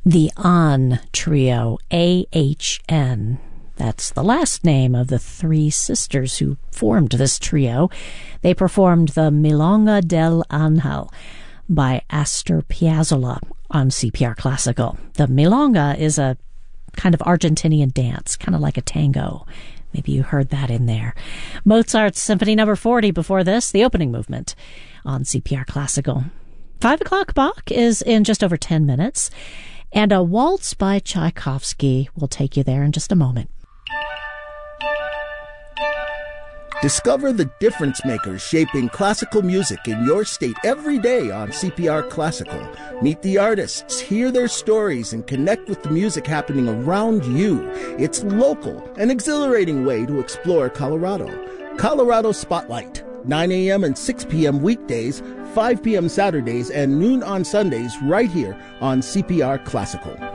The Ahn Trio, AHN. That's the last name of the three sisters who formed this trio. They performed the Milonga del Ángel by Astor Piazzolla on CPR Classical. The Milonga is a kind of Argentinian dance, kind of like a tango. Maybe you heard that in there. Mozart's Symphony No. 40 before this, the opening movement on CPR Classical. 5 o'clock Bach is in just over 10 minutes. And a waltz by Tchaikovsky will take you there in just a moment. Discover the difference makers shaping classical music in your state every day on CPR Classical. Meet the artists, hear their stories, and connect with the music happening around you. It's local, an exhilarating way to explore Colorado. Colorado Spotlight, 9 a.m. and 6 p.m. weekdays, 5 p.m. Saturdays, and noon on Sundays right here on CPR Classical.